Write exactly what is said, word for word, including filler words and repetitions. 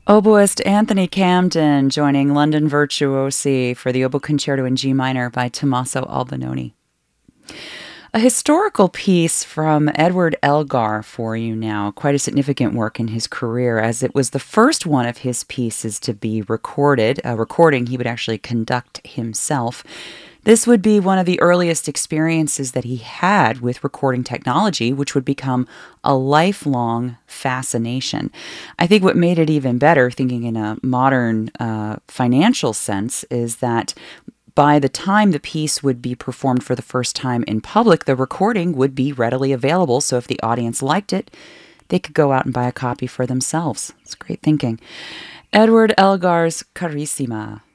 Oboist Anthony Camden joining London Virtuosi for the Oboe Concerto in G minor by Tommaso Albinoni. A historical piece from Edward Elgar for you now, quite a significant work in his career, as it was the first one of his pieces to be recorded, a recording he would actually conduct himself. This would be one of the earliest experiences that he had with recording technology, which would become a lifelong fascination. I think what made it even better, thinking in a modern uh, financial sense, is that by the time the piece would be performed for the first time in public, the recording would be readily available. So if the audience liked it, they could go out and buy a copy for themselves. It's great thinking. Edward Elgar's Carissima.